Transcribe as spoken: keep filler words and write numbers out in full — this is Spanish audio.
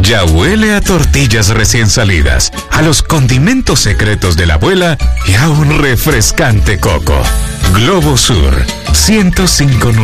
Ya huele a tortillas recién salidas, a los condimentos secretos de la abuela y a un refrescante coco. Globo Sur, ciento cinco.